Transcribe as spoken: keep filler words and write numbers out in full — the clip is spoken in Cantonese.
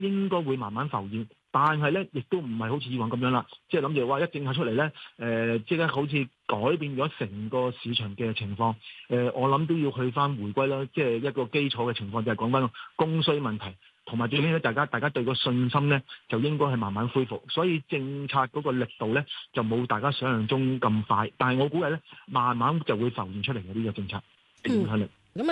應該會慢慢浮現。但係咧，亦都唔係好似以往咁樣啦，即係諗住話一政策出嚟咧，誒、呃，即刻好似改變咗成個市場嘅情況。誒、呃，我諗都要去翻回歸啦，即係一個基礎嘅情況，就係講翻供需問題，同埋最緊要大家大家對個信心咧，就應該係慢慢恢復。所以政策嗰個力度咧，就冇大家想象中咁快。但係我估計咧，慢慢就會浮現出嚟嘅呢個政策嘅影響力。